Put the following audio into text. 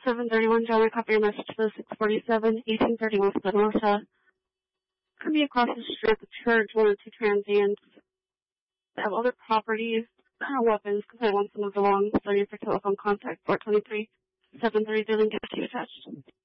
731 John, I copy your message to the 647, 1831 Spinosa. Could be across the street at the church, one or two transients. They have other properties, weapons, because I want some of the belong. Sorry for telephone contact, 423-730, link to attached.